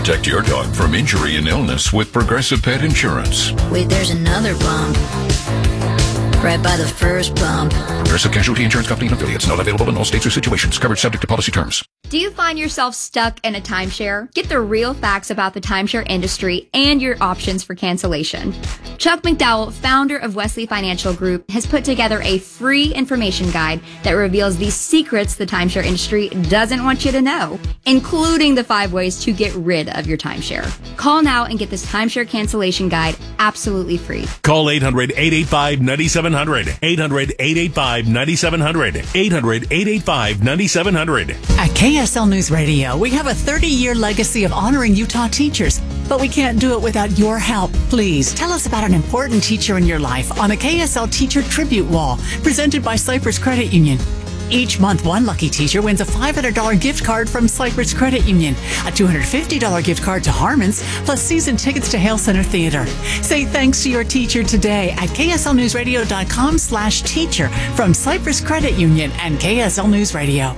Protect your dog from injury and illness with Progressive Pet Insurance. Wait, there's another bump. Right by the first bump. Progressive Casualty Insurance Company and affiliates. Not available in all states or situations. Coverage subject to policy terms. Do you find yourself stuck in a timeshare? Get the real facts about the timeshare industry and your options for cancellation. Chuck McDowell, founder of Wesley Financial Group, has put together a free information guide that reveals the secrets the timeshare industry doesn't want you to know, including the 5 ways to get rid of your timeshare. Call now and get this timeshare cancellation guide absolutely free. Call 800-885-9700. 800-885-9700. 800-885-9700. At KSL News Radio, we have a 30-year legacy of honoring Utah teachers, but we can't do it without your help. Please tell us about an important teacher in your life on the KSL Teacher Tribute Wall, presented by Cypress Credit Union. Each month, one lucky teacher wins a $500 gift card from Cypress Credit Union, a $250 gift card to Harmon's, plus season tickets to Hale Center Theater. Say thanks to your teacher today at kslnewsradio.com/teacher from Cypress Credit Union and KSL News Radio.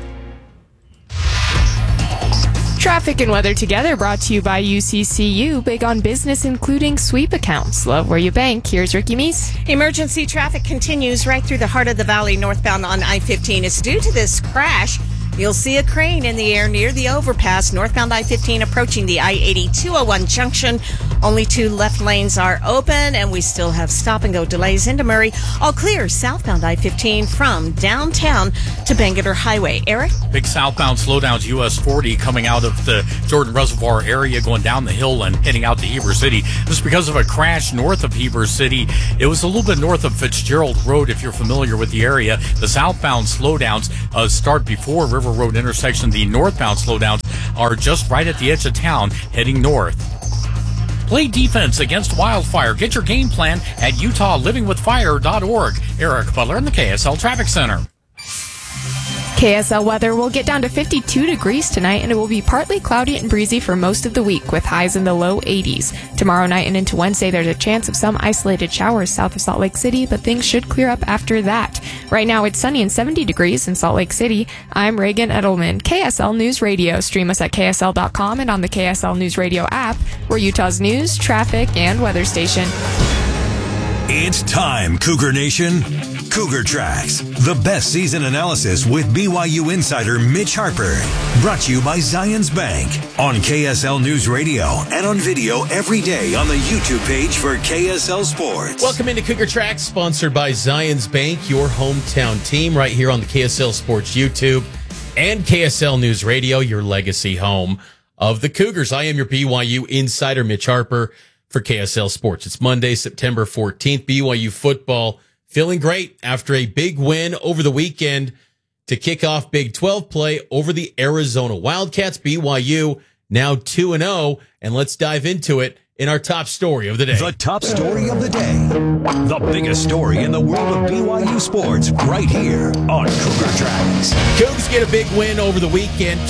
Traffic and weather together brought to you by UCCU, big on business including sweep accounts. Love where you bank. Here's Ricky Meese. Emergency traffic continues right through the heart of the valley northbound on I-15. It's due to this crash. You'll see a crane in the air near the overpass, northbound I-15 approaching the I-80-201 junction. Only 2 left lanes are open, and we still have stop-and-go delays into Murray. All clear southbound I-15 from downtown to Bangerter Highway. Eric? Big southbound slowdowns, US 40 coming out of the Jordan Reservoir area, going down the hill and heading out to Heber City. This is because of a crash north of Heber City. It was a little bit north of Fitzgerald Road, if you're familiar with the area. The southbound slowdowns start before River Road intersection. The northbound slowdowns are just right at the edge of town, heading north. Play defense against wildfire. Get your game plan at UtahLivingWithFire.org. Eric Butler in the KSL Traffic Center. KSL weather will get down to 52 degrees tonight, and it will be partly cloudy and breezy for most of the week with highs in the low 80s. Tomorrow night and into Wednesday, there's a chance of some isolated showers south of Salt Lake City, but things should clear up after that. Right now, it's sunny and 70 degrees in Salt Lake City. I'm Reagan Edelman, KSL News Radio. Stream us at KSL.com and on the KSL News Radio app. We're Utah's news, traffic, and weather station. It's time, Cougar Nation. Cougar Tracks, the best season analysis with BYU insider Mitch Harper. Brought to you by Zions Bank on KSL News Radio and on video every day on the YouTube page for KSL Sports. Welcome into Cougar Tracks, sponsored by Zions Bank, your hometown team, right here on the KSL Sports YouTube and KSL News Radio, your legacy home of the Cougars. I am your BYU insider, Mitch Harper, for KSL Sports. It's Monday, September 14th. BYU football feeling great after a big win over the weekend to kick off Big 12 play over the Arizona Wildcats. BYU now 2-0, and let's dive into it in our top story of the day. The top story of the day. The biggest story in the world of BYU sports right here on Cougar Tracks. Cougs get a big win over the weekend,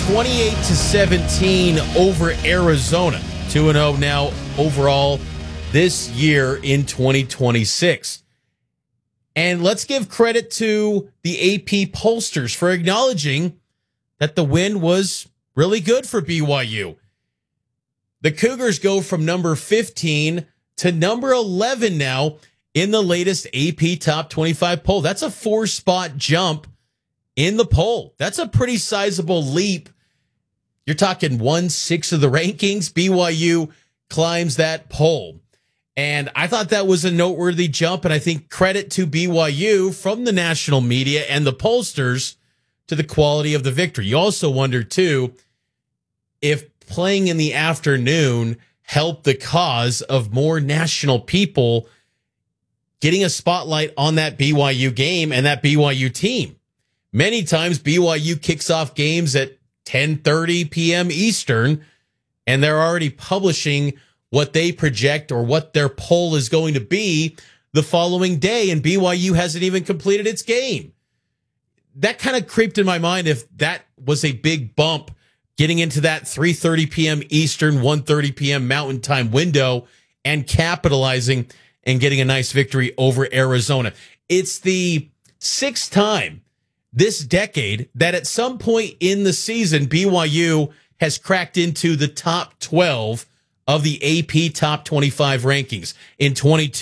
28-17 over Arizona. 2-0 now overall this year in 2026. And let's give credit to the AP pollsters for acknowledging that the win was really good for BYU. The Cougars go from number 15 to number 11 now in the latest AP Top 25 poll. That's a 4-spot jump in the poll. That's a pretty sizable leap. You're talking 1/6 of the rankings. BYU climbs that poll. And I thought that was a noteworthy jump, and I think credit to BYU from the national media and the pollsters to the quality of the victory. You also wonder, too, if playing in the afternoon helped the cause of more national people getting a spotlight on that BYU game and that BYU team. Many times BYU kicks off games at 10:30 p.m. Eastern, and they're already publishing what they project or what their poll is going to be the following day, and BYU hasn't even completed its game. That kind of creeped in my mind if that was a big bump getting into that 3:30 p.m. Eastern, 1:30 p.m. Mountain Time window and capitalizing and getting a nice victory over Arizona. It's the 6th time this decade that at some point in the season, BYU has cracked into the top 12 of the AP top 25 rankings. In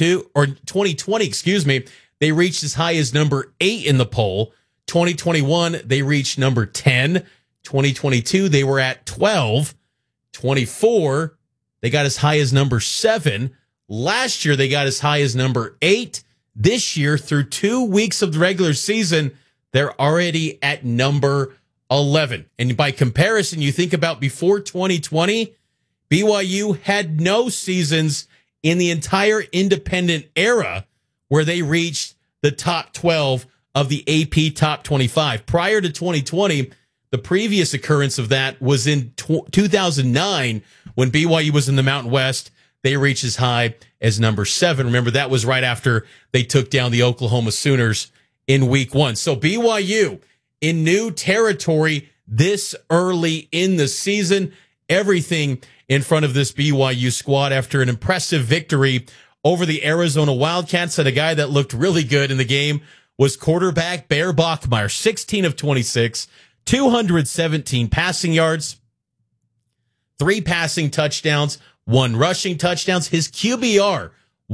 2020, they reached as high as number 8 in the poll. 2021, they reached number 10. 2022, they were at 12. 24, they got as high as number 7. Last year, they got as high as number 8. This year, through 2 weeks of the regular season, they're already at number 11. And by comparison, you think about before 2020, BYU had no seasons in the entire independent era where they reached the top 12 of the AP top 25. Prior to 2020, the previous occurrence of that was in 2009 when BYU was in the Mountain West. They reached as high as number 7. Remember, that was right after they took down the Oklahoma Sooners in week 1. So BYU in new territory this early in the season. Everything in front of this BYU squad after an impressive victory over the Arizona Wildcats. And a guy that looked really good in the game was quarterback Bear Bachmeier, 16 of 26, 217 passing yards, 3 passing touchdowns, 1 rushing touchdowns. His QBR,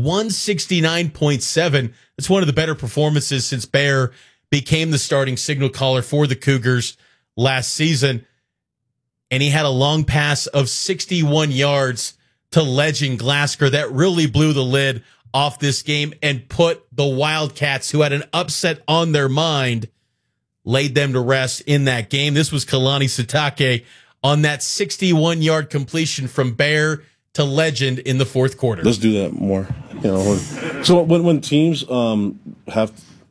169.7. It's one of the better performances since Bear became the starting signal caller for the Cougars last season. And he had a long pass of 61 yards to Legend Glasgow that really blew the lid off this game and put the Wildcats, who had an upset on their mind, laid them to rest in that game. This was Kalani Sitake on that 61-yard completion from Bear to Legend in the fourth quarter. Let's do that more. So when teams have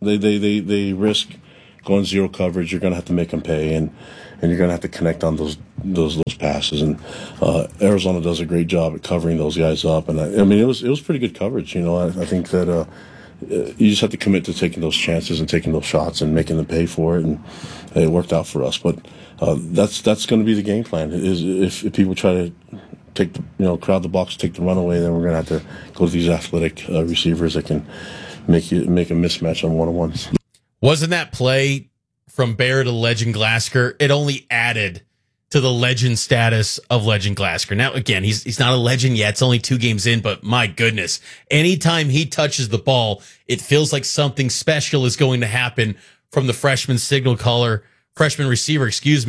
they risk going zero coverage, you're going to have to make them pay, and you're going to have to connect on those passes. And Arizona does a great job at covering those guys up. And I mean, it was pretty good coverage. I think that you just have to commit to taking those chances and taking those shots and making them pay for it. And it worked out for us. But that's going to be the game plan. Is if people try to take crowd the box, take the runaway, then we're going to have to go to these athletic receivers that can make a mismatch on one-on-ones. Wasn't that play from Bear to Legend Glasgow? It only added to the legend status of Legend Glasgow. Now, again, he's not a legend yet. It's only 2 games in, but my goodness, anytime he touches the ball, it feels like something special is going to happen from the freshman receiver,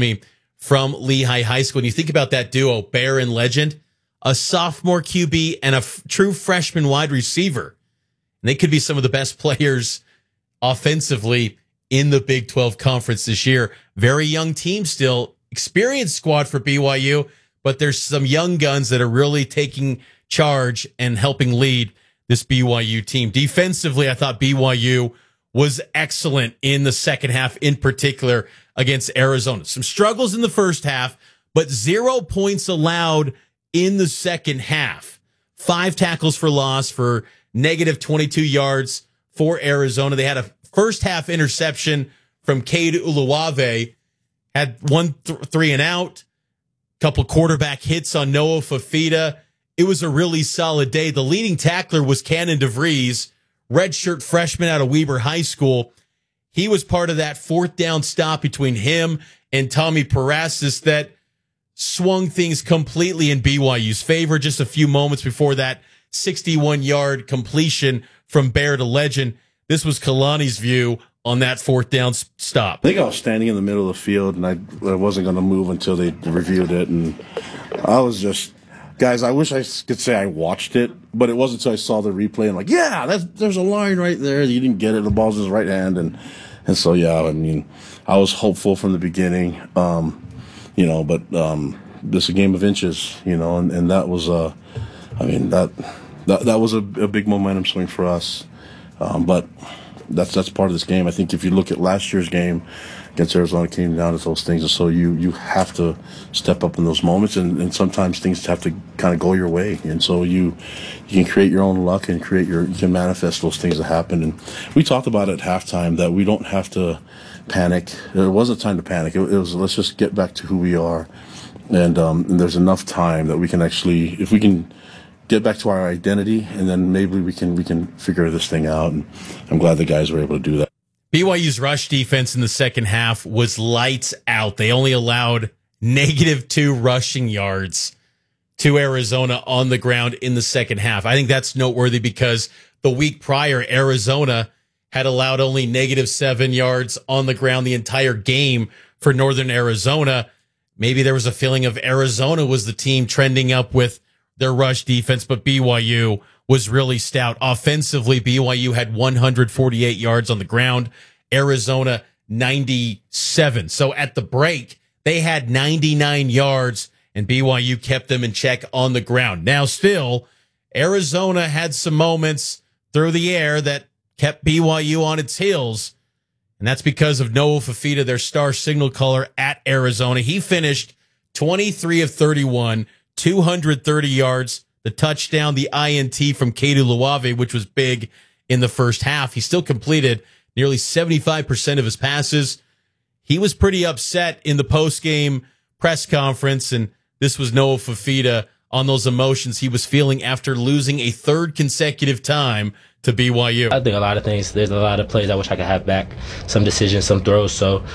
from Lehigh High School. And you think about that duo, Bear and Legend, a sophomore QB and a true freshman wide receiver. And they could be some of the best players offensively in the Big 12 Conference this year. Very young team still, experienced squad for BYU, but there's some young guns that are really taking charge and helping lead this BYU team. Defensively, I thought BYU was excellent in the second half, in particular against Arizona. Some struggles in the first half, but 0 points allowed in the second half. 5 tackles for loss for negative 22 yards for Arizona. They had a first half interception from Cade Uluwave, had 1 3 and out, couple quarterback hits on Noah Fafita. It was a really solid day. The leading tackler was Cannon DeVries, redshirt freshman out of Weber High School. He was part of that 4th down stop between him and Tommy Parasis that swung things completely in BYU's favor just a few moments before that 61-yard completion from Bear to Legend. This was Kalani's view on that 4th down stop. I think I was standing in the middle of the field, and I wasn't going to move until they reviewed it. And I was just, guys, I wish I could say I watched it, but it wasn't until I saw the replay and there's a line right there. You didn't get it. The ball's in his right hand. And so, yeah, I mean, I was hopeful from the beginning, but this is a game of inches, and that was, that was a big momentum swing for us. But that's part of this game. I think if you look at last year's game against Arizona, it came down to those things. And so you have to step up in those moments, and sometimes things have to kind of go your way. And so you can create your own luck and you can manifest those things that happen. And we talked about at halftime that we don't have to panic. There wasn't time to panic. It was let's just get back to who we are. And there's enough time that we can actually, if we can get back to our identity, and then maybe we can figure this thing out. And I'm glad the guys were able to do that. BYU's rush defense in the second half was lights out. They only allowed -2 rushing yards to Arizona on the ground in the second half. I think that's noteworthy because the week prior, Arizona had allowed only -7 yards on the ground the entire game for Northern Arizona. Maybe there was a feeling of Arizona was the team trending up with their rush defense, but BYU was really stout. Offensively, BYU had 148 yards on the ground, Arizona 97. So at the break, they had 99 yards, and BYU kept them in check on the ground. Now, still, Arizona had some moments through the air that kept BYU on its heels, and that's because of Noah Fifita, their star signal caller at Arizona. He finished 23 of 31, 230 yards, the touchdown, the INT from Kedu Luave, which was big in the first half. He still completed nearly 75% of his passes. He was pretty upset in the post-game press conference, and this was Noah Fifita on those emotions he was feeling after losing a third consecutive time to BYU. I think a lot of things. There's a lot of plays I wish I could have back, some decisions, some throws. So,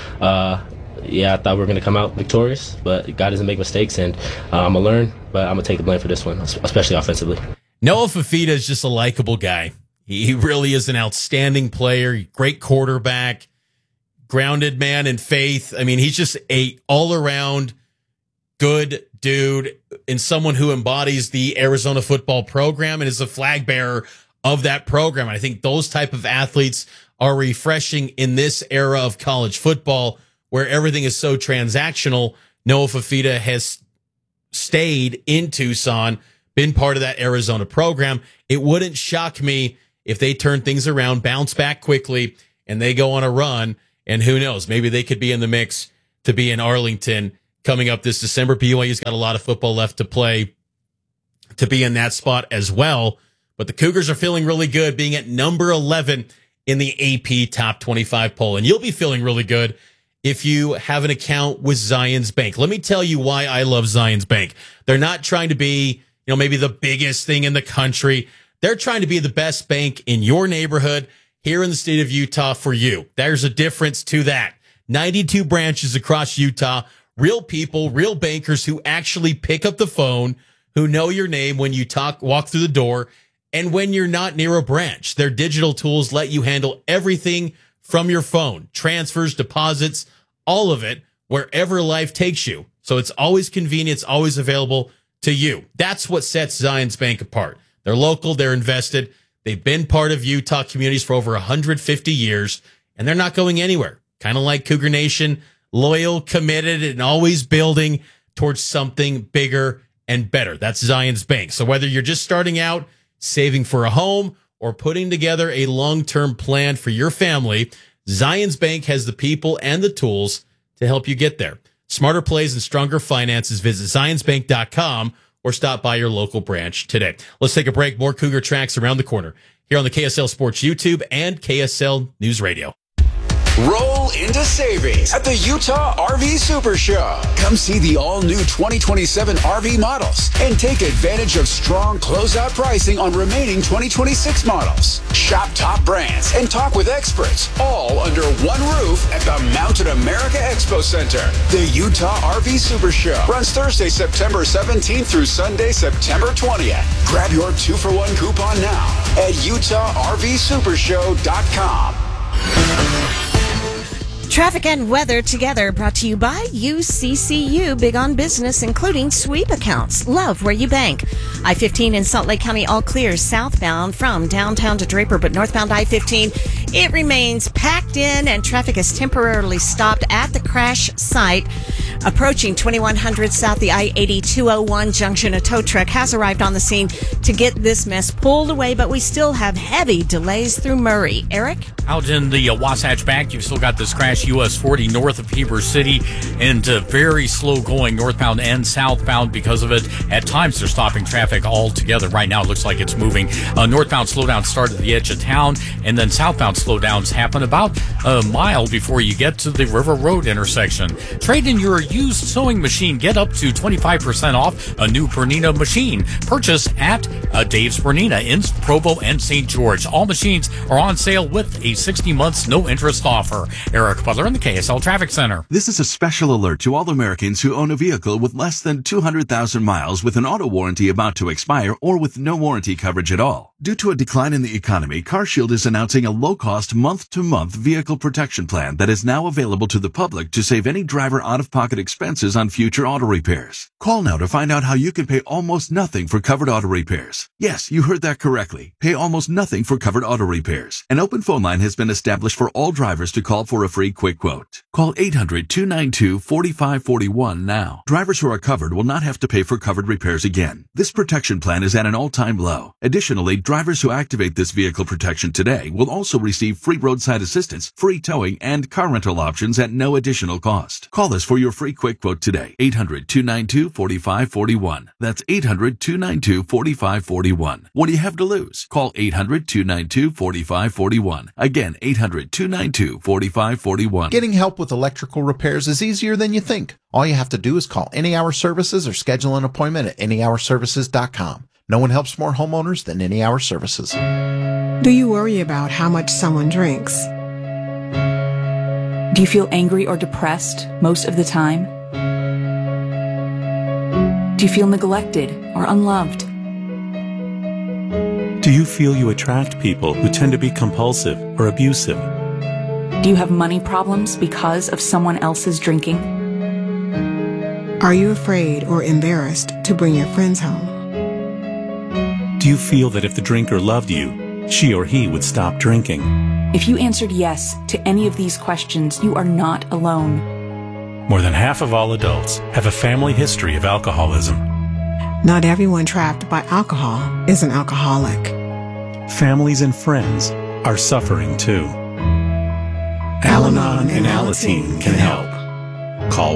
I thought we were going to come out victorious, but God doesn't make mistakes, and I'm going to learn, but I'm going to take the blame for this one, especially offensively. Noah Fifita is just a likable guy. He really is an outstanding player, great quarterback, grounded man in faith. I mean, he's just a all-around good dude and someone who embodies the Arizona football program and is a flag bearer of that program. And I think those type of athletes are refreshing in this era of college football where everything is so transactional. Noah Fifita has stayed in Tucson, been part of that Arizona program. It wouldn't shock me if they turn things around, bounce back quickly, and they go on a run. And who knows, maybe they could be in the mix to be in Arlington coming up this December. BYU's got a lot of football left to play to be in that spot as well. But the Cougars are feeling really good being at number 11 in the AP Top 25 poll. And you'll be feeling really good if you have an account with Zions Bank. Let me tell you why I love Zions Bank. They're not trying to be, maybe the biggest thing in the country. They're trying to be the best bank in your neighborhood here in the state of Utah for you. There's a difference to that. 92 branches across Utah, real people, real bankers who actually pick up the phone, who know your name when you walk through the door, and when you're not near a branch. Their digital tools let you handle everything from your phone, transfers, deposits, all of it, wherever life takes you. So it's always convenient, it's always available to you. That's what sets Zions Bank apart. They're local, they're invested, they've been part of Utah communities for over 150 years, and they're not going anywhere. Kind of like Cougar Nation, loyal, committed, and always building towards something bigger and better. That's Zions Bank. So whether you're just starting out, saving for a home, or putting together a long-term plan for your family, Zions Bank has the people and the tools to help you get there. Smarter plays and stronger finances. Visit ZionsBank.com or stop by your local branch today. Let's take a break. More Cougar Tracks around the corner here on the KSL Sports YouTube and KSL News Radio. Roll into savings at the Utah RV Super Show. Come see the all-new 2027 RV models and take advantage of strong closeout pricing on remaining 2026 models. Shop top brands and talk with experts, all under one roof at the Mountain America Expo Center. The Utah RV Super Show runs Thursday, September 17th through Sunday, September 20th. Grab your 2-for-1 coupon now at UtahRVSupershow.com. Traffic and weather together, brought to you by UCCU, big on business, including sweep accounts. Love where you bank. I-15 in Salt Lake County, all clear southbound from downtown to Draper, but northbound I-15, it remains packed in and traffic is temporarily stopped at the crash site. Approaching 2100 south, the I-80-201 junction, a tow truck has arrived on the scene to get this mess pulled away, but we still have heavy delays through Murray. Eric? Out in the Wasatch Back, you've still got this crash US 40 north of Heber City, and very slow going northbound and southbound because of it. At times, they're stopping traffic altogether. Right now, it looks like it's moving. Northbound slowdown start at the edge of town, and then southbound slowdowns happen about a mile before you get to the River Road intersection. Trade in your used sewing machine. Get up to 25% off a new Bernina machine. Purchase at Dave's Bernina in Provo and St. George. All machines are on sale with a 60 months no interest offer. Eric Butler in the KSL Traffic Center. This is a special alert to all Americans who own a vehicle with less than 200,000 miles with an auto warranty about to expire or with no warranty coverage at all. Due to a decline in the economy, CarShield is announcing a low-cost month-to-month vehicle protection plan that is now available to the public to save any driver out-of-pocket expenses on future auto repairs. Call now to find out how you can pay almost nothing for covered auto repairs. Yes, you heard that correctly. Pay almost nothing for covered auto repairs. An open phone line has been established for all drivers to call for a free quick quote. Call 800-292-4541 now. Drivers who are covered will not have to pay for covered repairs again. This protection plan is at an all-time low. Additionally, drivers who activate this vehicle protection today will also receive free roadside assistance, free towing, and car rental options at no additional cost. Call us for your free quick quote today. 800-292-4541. That's 800-292-4541. What do you have to lose? Call 800-292-4541. Again, 800-292-4541. Getting help with electrical repairs is easier than you think. All you have to do is call Any Hour Services or schedule an appointment at anyhourservices.com. No one helps more homeowners than Any Hour Services. Do you worry about how much someone drinks? Do you feel angry or depressed most of the time? Do you feel neglected or unloved? Do you feel you attract people who tend to be compulsive or abusive? Do you have money problems because of someone else's drinking? Are you afraid or embarrassed to bring your friends home? Do you feel that if the drinker loved you, she or he would stop drinking? If you answered yes to any of these questions, you are not alone. More than half of all adults have a family history of alcoholism. Not everyone trapped by alcohol is an alcoholic. Families and friends are suffering too. Al-Anon and Alateen can help. Call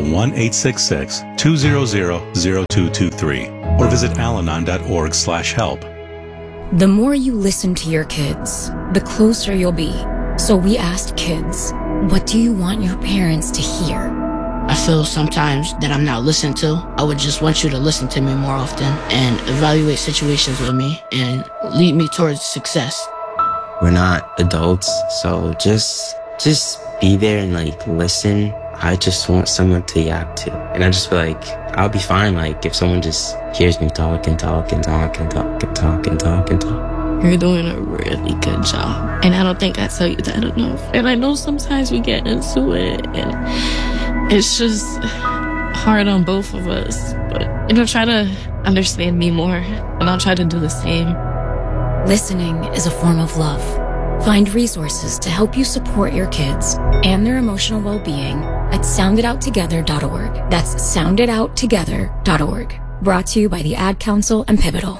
1-866-200-0223 or visit alanon.org/help. The more you listen to your kids, the closer you'll be. So we asked kids, what do you want your parents to hear? I feel sometimes that I'm not listened to. I would just want you to listen to me more often and evaluate situations with me and lead me towards success. We're not adults, so just be there and listen. I just want someone to yap to. And I just feel like I'll be fine if someone just hears me talk and talk and talk and talk and talk and talk and talk. You're doing a really good job. And I don't think I tell you that enough. And I know sometimes we get into it and it's just hard on both of us. But try to understand me more and I'll try to do the same. Listening is a form of love. Find resources to help you support your kids and their emotional well-being at sounditouttogether.org. That's sounditouttogether.org. Brought to you by the Ad Council and Pivotal.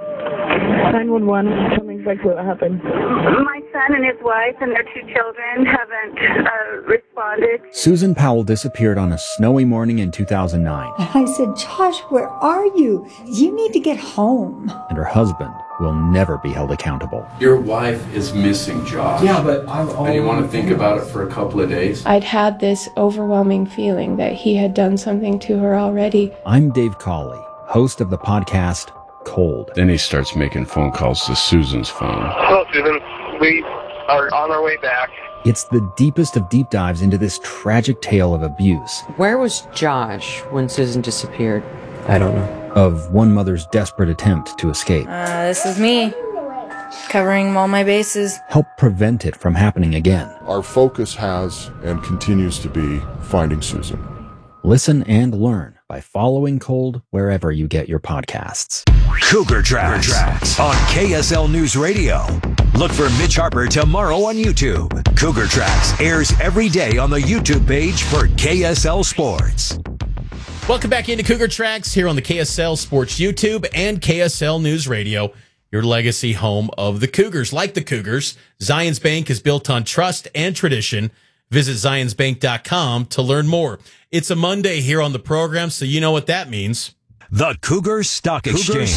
911, tell me exactly what happened. My son and his wife and their 2 children haven't responded. Susan Powell disappeared on a snowy morning in 2009. And I said, Josh, where are you? You need to get home. And her husband will never be held accountable. Your wife is missing, Josh. Yeah, but and you want to think about it for a couple of days? I'd had this overwhelming feeling that he had done something to her already. I'm Dave Cawley, host of the podcast Cold. Then he starts making phone calls to Susan's phone. Hello, Susan. We are on our way back. It's the deepest of deep dives into this tragic tale of abuse. Where was Josh when Susan disappeared? I don't know. Of one mother's desperate attempt to escape. This is me, covering all my bases. Help prevent it from happening again. Our focus has and continues to be finding Susan. Listen and learn by following Cold wherever you get your podcasts. Cougar Tracks on KSL News Radio. Look for Mitch Harper tomorrow on YouTube. Cougar Tracks airs every day on the YouTube page for KSL Sports. Welcome back into Cougar Tracks here on the KSL Sports YouTube and KSL News Radio, your legacy home of the Cougars. Like the Cougars, Zions Bank is built on trust and tradition. Visit zionsbank.com to learn more. It's a Monday here on the program, so you know what that means. The Cougar Stock Exchange.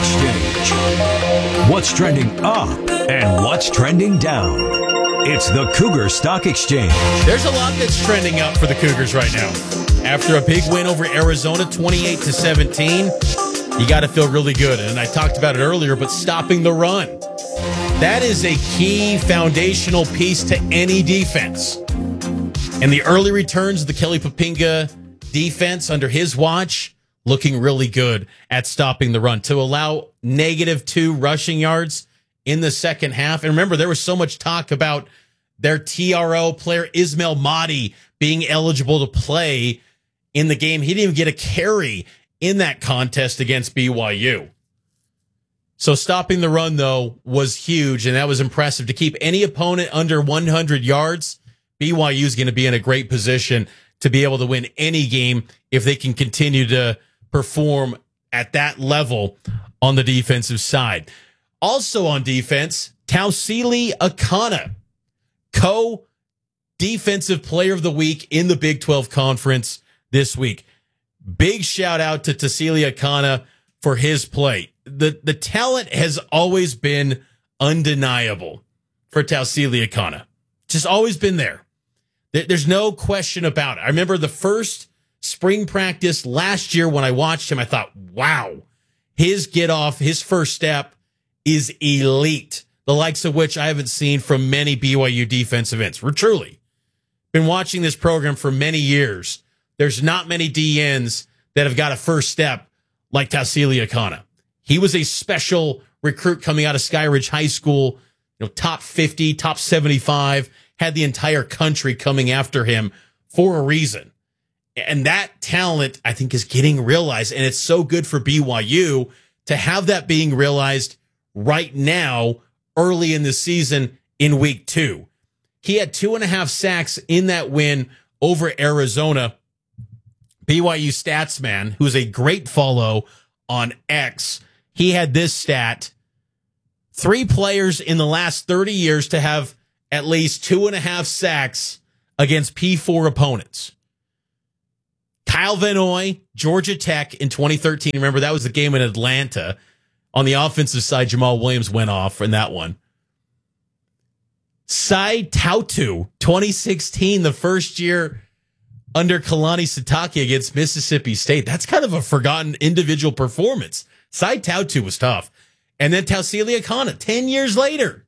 What's trending up and what's trending down? It's the Cougar Stock Exchange. There's a lot that's trending up for the Cougars right now. After a big win over Arizona, 28-17, you got to feel really good. And I talked about it earlier, but stopping the run. That is a key foundational piece to any defense. And the early returns of the Kelly Poppinga defense under his watch, looking really good at stopping the run. To allow -2 rushing yards in the second half. And remember, there was so much talk about their TRO player, Ismail Mahdi, being eligible to play in the game. He didn't even get a carry in that contest against BYU. So stopping the run, though, was huge, and that was impressive. To keep any opponent under 100 yards, BYU is going to be in a great position to be able to win any game if they can continue to perform at that level on the defensive side. Also on defense, Tausili Akana, co-defensive player of the week in the Big 12 Conference this week. Big shout out to Tausili Akana for his play. The talent has always been undeniable for Tausili Akana. Just always been there. There's no question about it. I remember the first spring practice last year when I watched him, I thought, wow, his get off, his first step is elite. The likes of which I haven't seen from many BYU defensive ends. We're truly been watching this program for many years. There's not many DNs that have got a first step like Tausili Akana. He was a special recruit coming out of Skyridge High School, top 50, top 75, had the entire country coming after him for a reason. And that talent, I think, is getting realized. And it's so good for BYU to have that being realized right now, early in the season in week 2. He had 2.5 sacks in that win over Arizona. BYU Statsman, who's a great follow on X, he had this stat: 3 players in the last 30 years to have at least 2.5 sacks against P4 opponents. Kyle Van Noy, Georgia Tech in 2013. Remember, that was the game in Atlanta. On the offensive side, Jamal Williams went off in that one. Sai Tautu, 2016, the first year under Kalani Sitake against Mississippi State. That's kind of a forgotten individual performance. Sai Tautu was tough. And then Tausili Akana, 10 years later.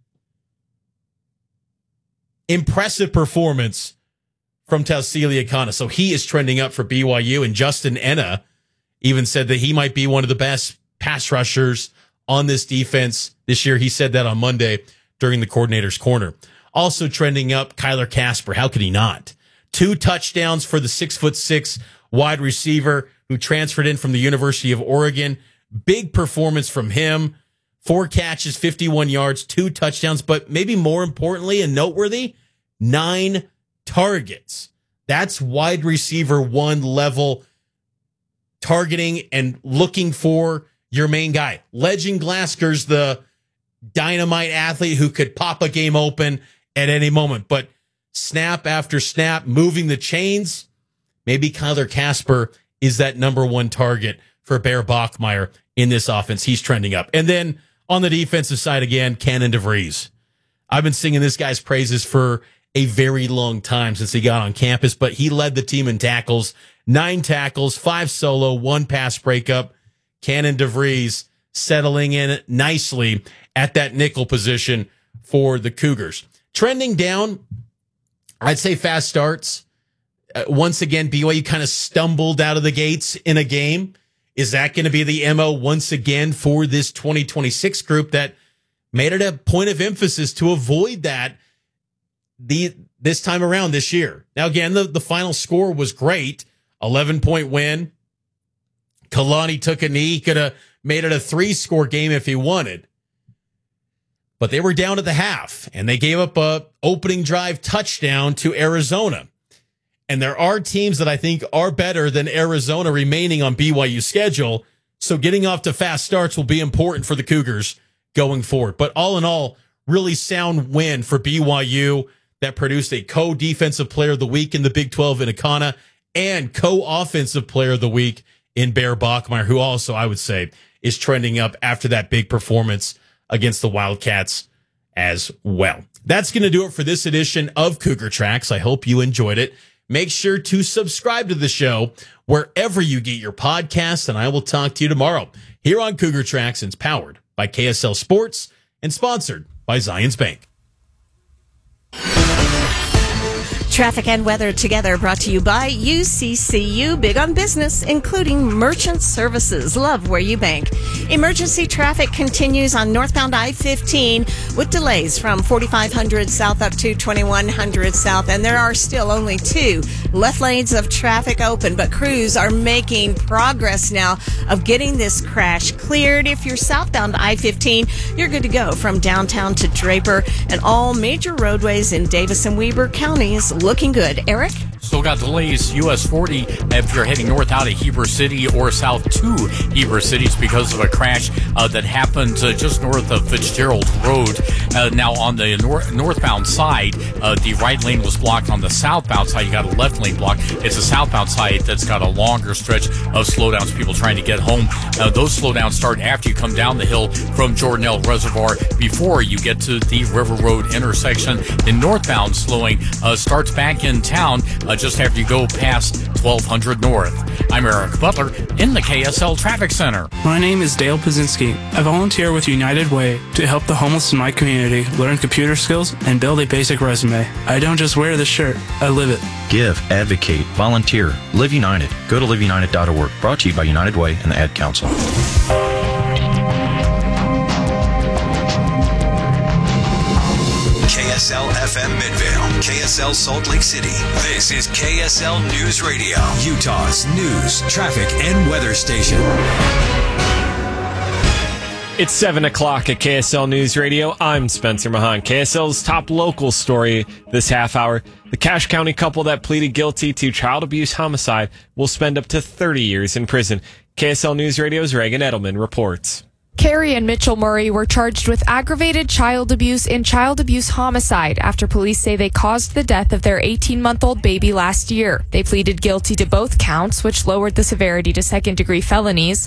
Impressive performance from Tausili Akana. So he is trending up for BYU. And Justin Enna even said that he might be one of the best pass rushers on this defense this year. He said that on Monday during the Coordinator's Corner. Also trending up, Kyler Casper. How could he not? 2 touchdowns for the 6'6" wide receiver who transferred in from the University of Oregon. Big performance from him. 4 catches, 51 yards, 2 touchdowns, but maybe more importantly and noteworthy, 9 targets. That's wide receiver 1 level targeting and looking for your main guy. Legend Glasker's the dynamite athlete who could pop a game open at any moment, but snap after snap, moving the chains. Maybe Kyler Casper is that number 1 target for Bear Bachmeier in this offense. He's trending up. And then on the defensive side again, Cannon DeVries. I've been singing this guy's praises for a very long time since he got on campus, but he led the team in tackles, 9 tackles, 5 solo, 1 pass breakup. Cannon DeVries settling in nicely at that nickel position for the Cougars. Trending down, I'd say fast starts. Once again, BYU kind of stumbled out of the gates in a game. Is that going to be the MO once again for this 2026 group that made it a point of emphasis to avoid that this time around this year? Now, again, the final score was great. 11-point win. Kalani took a knee. He could have made it a 3-score game if he wanted. But they were down at the half, and they gave up a opening drive touchdown to Arizona. And there are teams that I think are better than Arizona remaining on BYU's schedule. So getting off to fast starts will be important for the Cougars going forward. But all in all, really sound win for BYU that produced a co-defensive player of the week in the Big 12 in Akana and co-offensive player of the week in Bear Bachmeier, who also, I would say, is trending up after that big performance against the Wildcats as well. That's going to do it for this edition of Cougar Tracks. I hope you enjoyed it. Make sure to subscribe to the show wherever you get your podcasts, and I will talk to you tomorrow here on Cougar Tracks. It's powered by KSL Sports and sponsored by Zions Bank. Traffic and weather together, brought to you by UCCU, big on business, including merchant services. Love where you bank. Emergency traffic continues on northbound I-15 with delays from 4500 south up to 2100 south, and there are still only 2 left lanes of traffic open, but crews are making progress now of getting this crash cleared. If you're southbound I-15, you're good to go from downtown to Draper, and all major roadways in Davis and Weber counties looking good. Eric? Still got delays, US 40, if you're heading north out of Heber City or south to Heber City. It's because of a crash that happened just north of Fitzgerald Road. Now on the northbound side, the right lane was blocked. On the southbound side, you got a left lane blocked. It's a southbound side that's got a longer stretch of slowdowns, people trying to get home. Those slowdowns start after you come down the hill from Jordanelle Reservoir before you get to the River Road intersection. The northbound slowing starts back in town just after you go past 1200 North. I'm Eric Butler in the KSL Traffic Center. My name is Dale Pazinski. I volunteer with United Way to help the homeless in my community learn computer skills and build a basic resume. I don't just wear the shirt, I live it. Give, advocate, volunteer. Live United. Go to liveunited.org. Brought to you by United Way and the Ad Council. KSL FM Midvale, KSL Salt Lake City. This is KSL News Radio, Utah's news, traffic, and weather station. It's 7 o'clock at KSL News Radio. I'm Spencer Mahan. KSL's top local story this half hour. The Cache County couple that pleaded guilty to child abuse homicide will spend up to 30 years in prison. KSL News Radio's Reagan Edelman reports. Carrie and Mitchell Murray were charged with aggravated child abuse and child abuse homicide after police say they caused the death of their 18-month-old baby last year. They pleaded guilty to both counts, which lowered the severity to second-degree felonies.